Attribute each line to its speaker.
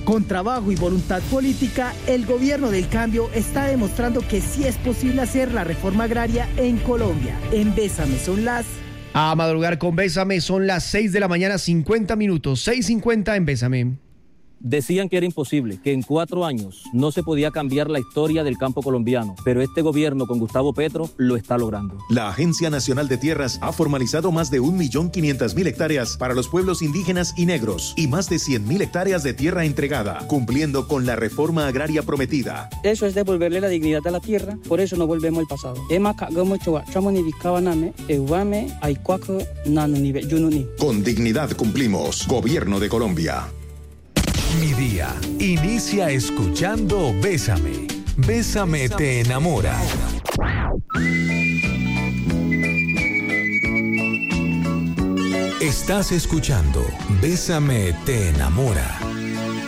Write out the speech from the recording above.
Speaker 1: Con trabajo y voluntad política, el gobierno del cambio está demostrando que sí es posible hacer la reforma agraria en Colombia. En Bésame son las...
Speaker 2: A madrugar con Bésame son las 6 de la mañana, 50 minutos, 6:50 en Bésame.
Speaker 3: Decían que era imposible, que en 4 años no se podía cambiar la historia del campo colombiano, pero este gobierno con Gustavo Petro lo está logrando.
Speaker 4: La Agencia Nacional de Tierras ha formalizado más de 1.500.000 hectáreas para los pueblos indígenas y negros y más de 100.000 hectáreas de tierra entregada, cumpliendo con la reforma agraria prometida.
Speaker 5: Eso es devolverle la dignidad a la tierra, por eso no volvemos al pasado.
Speaker 4: Con dignidad cumplimos. Gobierno de Colombia.
Speaker 6: Mi día inicia escuchando Bésame. Bésame te enamora. Estás escuchando Bésame te enamora.